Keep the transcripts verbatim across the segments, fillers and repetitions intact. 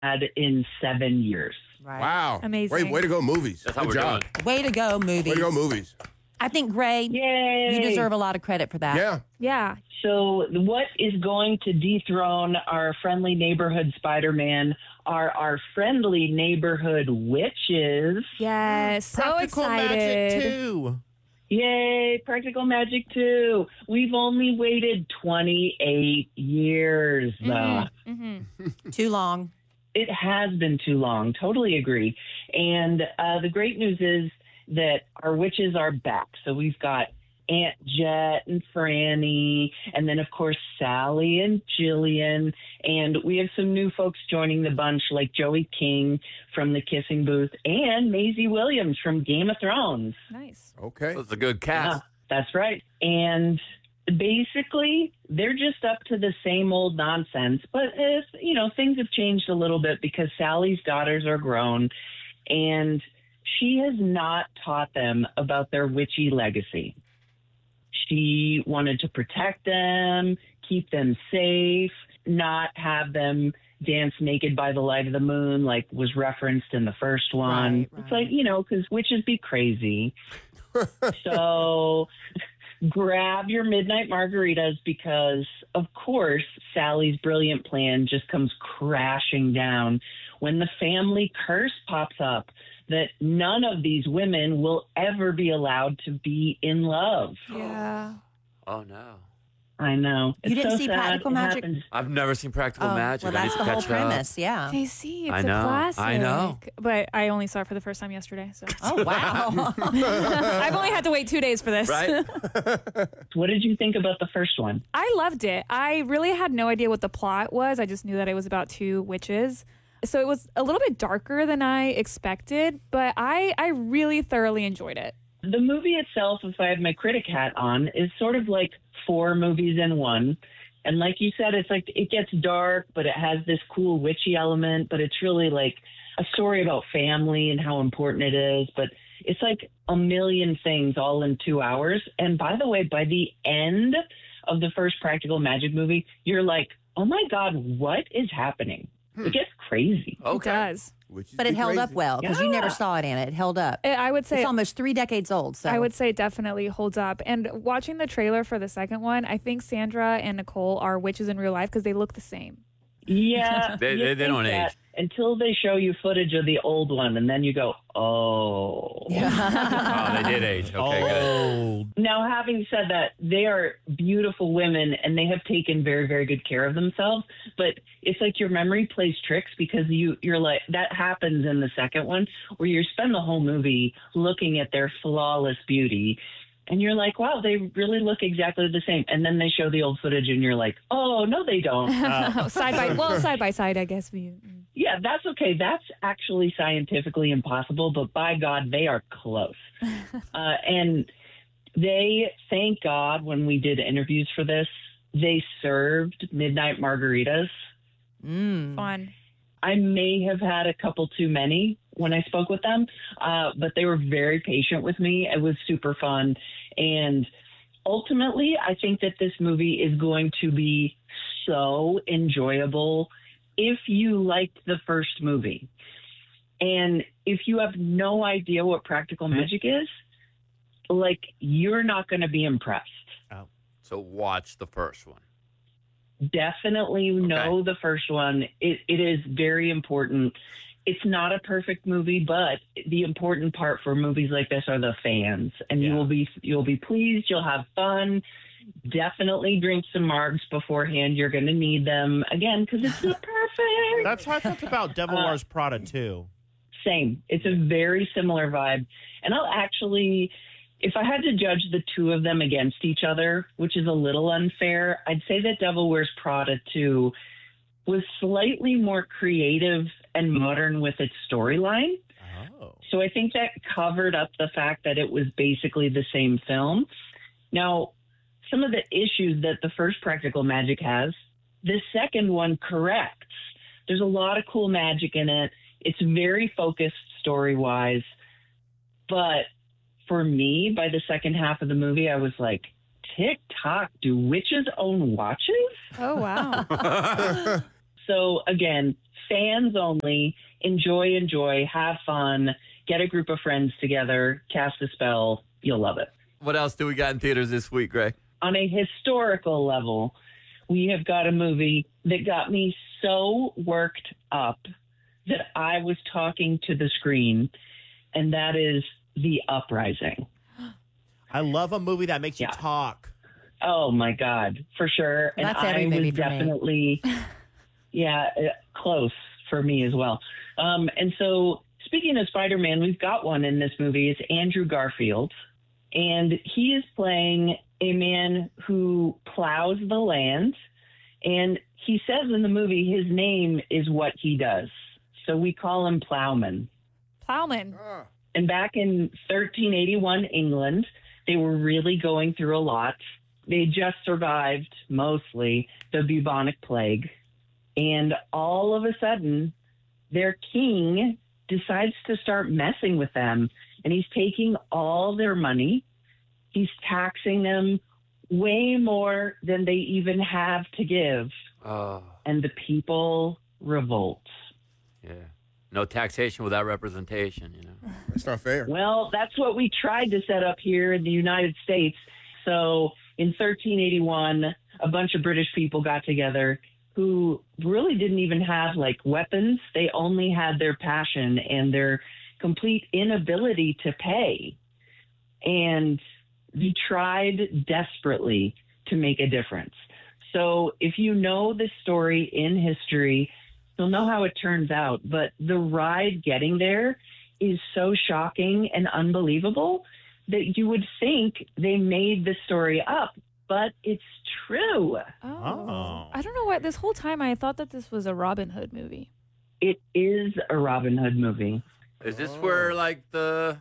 in seven years. Right. Wow. Amazing. Way, way to go, movies. That's how Good we're job. doing. Way to go, movies. Way to go, movies. I think, Gray, Yay! you deserve a lot of credit for that. Yeah. Yeah. So what is going to dethrone our friendly neighborhood Spider-Man are our friendly neighborhood witches. Yes. So Practical excited. Magic two. Yay, Practical Magic two. We've only waited twenty-eight years. Uh, Mm-hmm. Mm-hmm. Too long. it has been too long. Totally agree. And uh, the great news is that our witches are back. So we've got Aunt Jet and Franny, and then, of course, Sally and Jillian. And we have some new folks joining the bunch, like Joey King from The Kissing Booth and Maisie Williams from Game of Thrones. Nice. Okay. That's a good cast. Yeah, that's right. And basically, they're just up to the same old nonsense. But, if, you know, things have changed a little bit because Sally's daughters are grown, and she has not taught them about their witchy legacy. She wanted to protect them, keep them safe, not have them dance naked by the light of the moon like was referenced in the first one. Right, right. It's like, you know, because witches be crazy. So grab your midnight margaritas because, of course, Sally's brilliant plan just comes crashing down when the family curse pops up that none of these women will ever be allowed to be in love. Yeah. Oh, no. I know. You It's didn't so see sad. Practical It Magic? happens. I've never seen Practical Oh, Magic. well, I need that's to the whole catch it up. premise, yeah. J C, it's I a know. classic. I know. But I only saw it for the first time yesterday, so. Oh, wow. I've only had to wait two days for this. Right? What did you think about the first one? I loved it. I really had no idea what the plot was. I just knew that it was about two witches. So it was a little bit darker than I expected, but I, I really thoroughly enjoyed it. The movie itself, if I have my critic hat on, is sort of like four movies in one. And like you said, it's like it gets dark, but it has this cool witchy element, but it's really like a story about family and how important it is. But it's like a million things all in two hours. And by the way, by the end of the first Practical Magic movie, you're like, oh my God, what is happening? It gets crazy. It does. Which is But it held crazy. up well because you Yeah. never saw it, Anna. It held up. I I would say It's almost three decades old. So I would say it definitely holds up. And watching the trailer for the second one, I think Sandra and Nicole are witches in real life because they look the same. Yeah. They- you they- they think don't that age. Until they show you footage of the old one, and then you go, oh. Oh, they did age. Okay, good. Oh, Now, having said that, they are beautiful women, and they have taken very, very good care of themselves. But it's like your memory plays tricks because you, you're like, that happens in the second one, where you spend the whole movie looking at their flawless beauty. And you're like, wow, they really look exactly the same. And then they show the old footage, and you're like, oh, no, they don't. side by well, side by side, I guess. We, Yeah, that's okay. That's actually scientifically impossible, but by God, they are close. uh, and they, thank God, when we did interviews for this, they served midnight margaritas. Mm. fun. I may have had a couple too many when I spoke with them, uh, but they were very patient with me. It was super fun. And ultimately, I think that this movie is going to be so enjoyable if you liked the first movie. And if you have no idea what Practical Magic is, like, you're not going to be impressed. So watch the first one. Definitely know the first one. It, it is very important. It's not a perfect movie, but the important part for movies like this are the fans, and you Yeah. will be you'll be pleased. You'll have fun. Definitely drink some margs beforehand. You're going to need them again because it's not perfect. that's how I felt about Devil Uh, Wears Prada too. Same. It's a very similar vibe, and I'll actually. If I had to judge the two of them against each other, which is a little unfair, I'd say that Devil Wears Prada two was slightly more creative and modern with its storyline. Oh. So I think that covered up the fact that it was basically the same film. Now, some of the issues that the first Practical Magic has, the second one corrects. There's a lot of cool magic in it. It's very focused story-wise, but for me, by the second half of the movie, I was like, tick-tock, do witches own watches? Oh, wow. So again, fans only. Enjoy, enjoy, have fun. Get a group of friends together, cast a spell. You'll love it. What else do we got in theaters this week, Gray? On a historical level, we have got a movie that got me so worked up that I was talking to the screen, and that is The Uprising. I love a movie that makes Yeah. you talk. Oh my God, for sure. And That's every I movie was for me. definitely, yeah, uh, close for me as well. Um, and so, speaking of Spider-Man, we've got one in this movie. It's Andrew Garfield, and he is playing a man who plows the land. And he says in the movie his name is what he does. So we call him Plowman. Plowman. And back in thirteen eighty-one England, they were really going through a lot. They just survived, mostly, the bubonic plague. And all of a sudden, their king decides to start messing with them. And he's taking all their money. He's taxing them way more than they even have to give. Oh, And the people revolt. yeah. No taxation without representation, you know. That's not fair. Well, that's what we tried to set up here in the United States. So in thirteen eighty-one, a bunch of British people got together who really didn't even have like weapons. They only had their passion and their complete inability to pay. And we tried desperately to make a difference. So if you know the story in history, you'll know how it turns out. But the ride getting there is so shocking and unbelievable that you would think they made the story up, but it's true. Oh. Oh. I don't know why. This whole time I thought that this was a Robin Hood movie. It is a Robin Hood movie. Is this where, like, the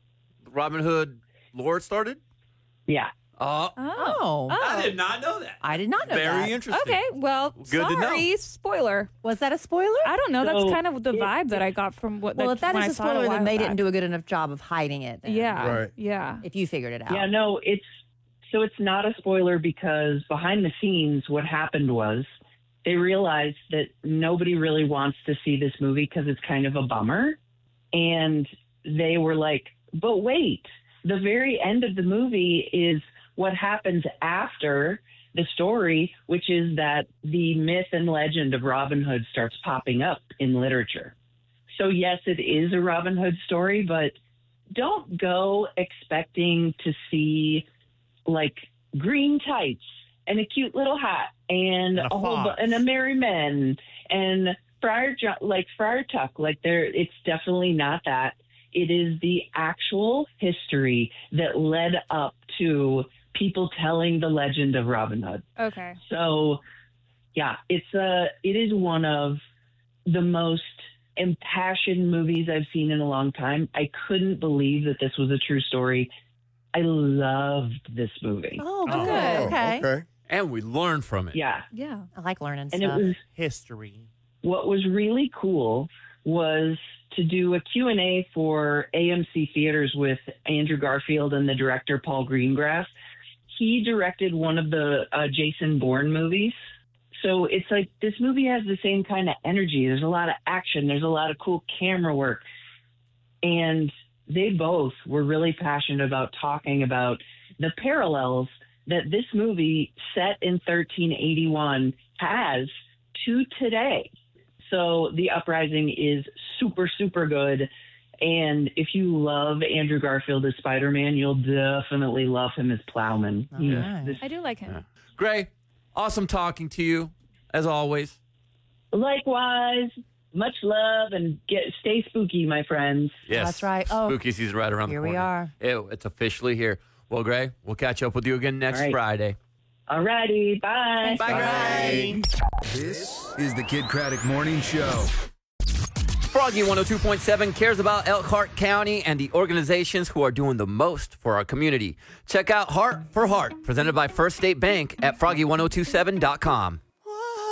Robin Hood lore started? Yeah. Oh, Oh. I did not know that. I did not know Very that. interesting. Okay, well, Good to know. sorry, spoiler. Was that a spoiler? I don't know. That's So, kind of the it- vibe that I got from what. well, that, if that when is I a saw it spoiler, while then they back. didn't do a good enough job of hiding it. then, Yeah, Right. yeah. If you figured it out. Yeah, no, it's so it's not a spoiler because behind the scenes, what happened was they realized that nobody really wants to see this movie because it's kind of a bummer. And they were like, but wait, the very end of the movie is what happens after the story, which is that the myth and legend of Robin Hood starts popping up in literature. So yes, it is a Robin Hood story, but don't go expecting to see like green tights and a cute little hat and, And a a whole bu- fox. and a merry men and Friar jo- like Friar Tuck. Like there, it's definitely not that. It is the actual history that led up to people telling the legend of Robin Hood. Okay. So, yeah, it's a it is one of the most impassioned movies I've seen in a long time. I couldn't believe that this was a true story. I loved this movie. Oh, good. Oh, okay. Okay. And we learned from it. Yeah, Yeah. I like learning and stuff. it was History. what was really cool was to do a Q and A for A M C Theaters with Andrew Garfield and the director Paul Greengrass. He directed one of the uh, Jason Bourne movies. So it's like this movie has the same kind of energy. There's a lot of action. There's a lot of cool camera work. And they both were really passionate about talking about the parallels that this movie set in thirteen eighty-one has to today. So The Uprising is super, super good. And if you love Andrew Garfield as Spider-Man, you'll definitely love him as Plowman. He's right. this- I do like him. Yeah. Gray, awesome talking to you, as always. Likewise, much love and get stay spooky, my friends. Yes. That's right. Oh, Spooky season right around here the we corner. are. Ew, it's officially here. Well, Gray, we'll catch up with you again next All right. Friday. Alrighty, bye. Bye, Gray. This is the Kid Craddock Morning Show. Froggy one oh two point seven cares about Elkhart County and the organizations who are doing the most for our community. Check out Heart for Heart, presented by First State Bank at froggy ten twenty-seven dot com.